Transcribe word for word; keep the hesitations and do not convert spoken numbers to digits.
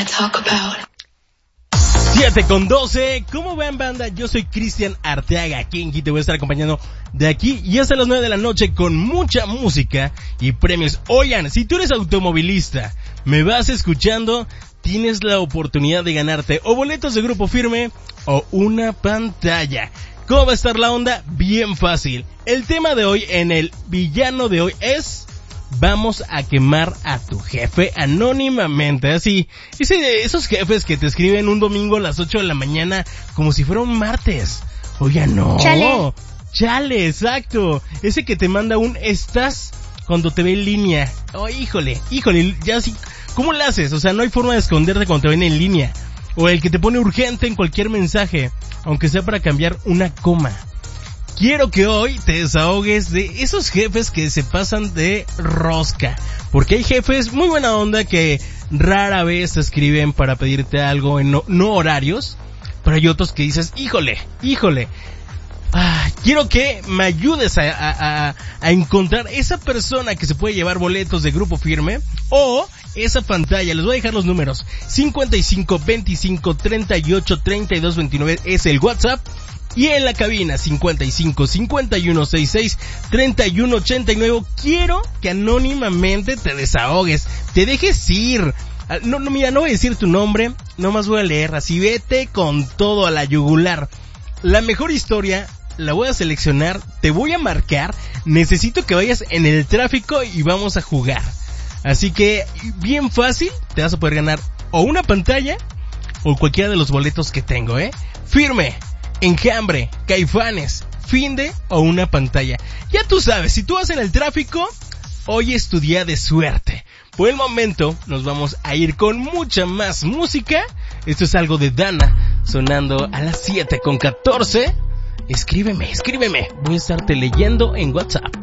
siete con doce, ¿cómo van, banda? Yo soy Cristian Arteaga, aquí en G te voy a estar acompañando de aquí y hasta las nueve de la noche con mucha música y premios. Oigan, si tú eres automovilista, me vas escuchando, tienes la oportunidad de ganarte o boletos de Grupo Firme o una pantalla. ¿Cómo va a estar la onda? Bien fácil. El tema de hoy en el villano de hoy es: vamos a quemar a tu jefe anónimamente. Así, ese, esos jefes que te escriben un domingo a las ocho de la mañana como si fuera un martes. Oye, no. Chale. Chale, exacto. Ese que te manda un estás cuando te ve en línea. Oh, híjole, híjole, ya así, ¿cómo le haces? O sea, no hay forma de esconderte cuando te ven en línea. O el que te pone urgente en cualquier mensaje, aunque sea para cambiar una coma. Quiero que hoy te desahogues de esos jefes que se pasan de rosca. Porque hay jefes muy buena onda que rara vez te escriben para pedirte algo en no, no horarios. Pero hay otros que dices, híjole, híjole. Ah, quiero que me ayudes a, a, a, a encontrar esa persona que se puede llevar boletos de Grupo Firme o esa pantalla. Les voy a dejar los números. cincuenta y cinco, veinticinco, treinta y ocho, treinta y dos, veintinueve es el WhatsApp. Y en la cabina cincuenta y cinco, cincuenta y uno, sesenta y seis, treinta y uno, ochenta y nueve. Quiero que anónimamente te desahogues, te dejes ir. No, no, mira, no voy a decir tu nombre, nomás voy a leer así, vete con todo a la yugular. La mejor historia la voy a seleccionar, te voy a marcar, necesito que vayas en el tráfico y vamos a jugar. Así que, bien fácil, te vas a poder ganar o una pantalla o cualquiera de los boletos que tengo, ¿eh? Firme, Enjambre, Caifanes, Finde o una pantalla. Ya tú sabes, si tú vas en el tráfico, hoy es tu día de suerte. Por el momento, nos vamos a ir con mucha más música. Esto es algo de Dana, sonando a las siete con catorce. Escríbeme, escríbeme. Voy a estarte leyendo en WhatsApp.